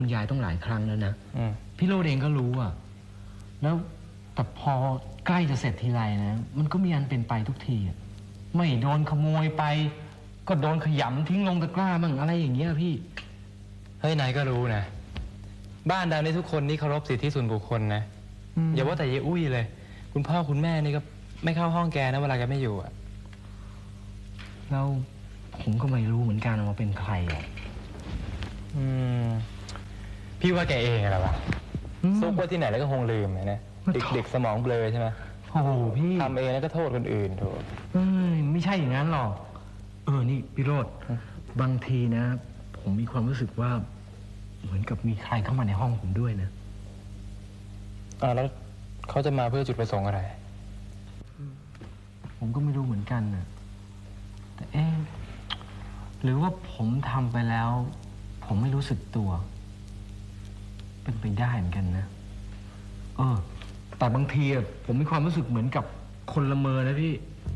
คุณยายต้องหลายครั้งแล้วนะพี่โรดเองก็รู้อ่ะแล้วแต่พอใกล้จะเสร็จทีไรนะมันก็มีอันเป็นไปทุกทีอ่ะไม่โดนขโมยไปก็โดนขยำทิ้งลงตะกร้ามั่งอะไรอย่างเงี้ยพี่เฮ้ยนายก็รู้นะบ้านเรานี่ทุกคนนี่เคารพสิทธิส่วนบุคคลนะอย่าว่าแต่เยอุ้ยเลยคุณพ่อคุณแม่นี่ก็ไม่เข้าห้องแกนะเวลาแกไม่อยู่อ่ะแล้วผมก็ไม่รู้เหมือนกันว่าเป็นใครอ่ะพี่ว่าแกเองอะไรวะซุกไว้ที่ไหนแล้วก็คงลืมนะเด็กสมองเบลอใช่ไหมโอ้โหพี่ทำเองแล้วก็โทษคนอื่นโถไม่ใช่อย่างนั้นหรอกนี่พี่โรจน์บางทีนะผมมีความรู้สึกว่าเหมือนกับมีใครเข้ามาในห้องผมด้วยนะแล้วเขาจะมาเพื่อจุดประสงค์อะไรผมก็ไม่รู้เหมือนกันนะแต่หรือว่าผมทำไปแล้วผมไม่รู้สึกตัวเป็นไปได้เหมือนกันนะแต่บางทีผมมีความรู้สึกเหมือนกับคนละเมอนะพี่